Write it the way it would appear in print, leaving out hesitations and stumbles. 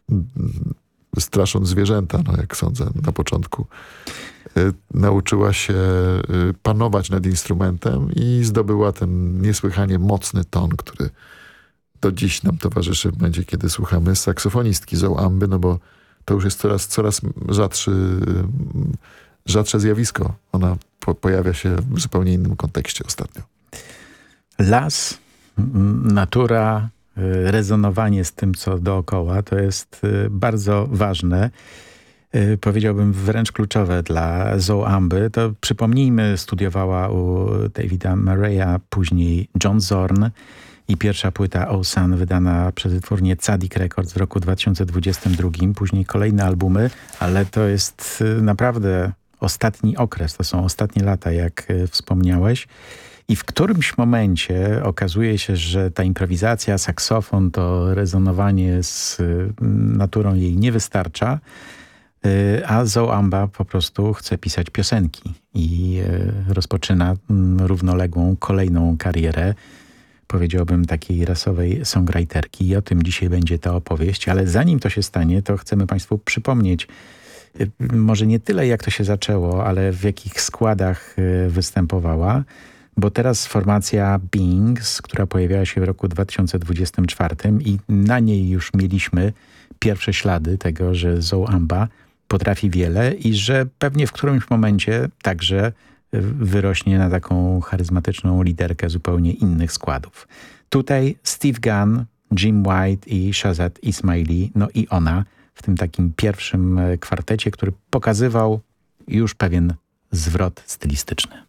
strasząc zwierzęta, jak sądzę, na początku. Nauczyła się panować nad instrumentem i zdobyła ten niesłychanie mocny ton, który do dziś nam towarzyszy w momencie, kiedy słuchamy saksofonistki Zoe Amby, bo to już jest coraz rzadsze zjawisko. Ona pojawia się w zupełnie innym kontekście ostatnio. Las, natura, rezonowanie z tym, co dookoła, to jest bardzo ważne. Powiedziałbym wręcz kluczowe dla Zoe Amby. To przypomnijmy, studiowała u Davida Murraya, później John Zorn i pierwsza płyta Oh Sun wydana przez wytwórnię Tzadik Records w roku 2022, później kolejne albumy, ale to jest naprawdę ostatni okres, to są ostatnie lata, jak wspomniałeś. I w którymś momencie okazuje się, że ta improwizacja, saksofon, to rezonowanie z naturą jej nie wystarcza, a Zoe Amba po prostu chce pisać piosenki i rozpoczyna równoległą kolejną karierę, powiedziałbym takiej rasowej songwriterki i o tym dzisiaj będzie ta opowieść, ale zanim to się stanie, to chcemy Państwu przypomnieć może nie tyle jak to się zaczęło, ale w jakich składach występowała, bo teraz formacja Beings, która pojawiała się w roku 2024 i na niej już mieliśmy pierwsze ślady tego, że Zoe Amba potrafi wiele i że pewnie w którymś momencie także wyrośnie na taką charyzmatyczną liderkę zupełnie innych składów. Tutaj Steve Gunn, Jim White i Shazad Ismaili, i ona w tym takim pierwszym kwartecie, który pokazywał już pewien zwrot stylistyczny.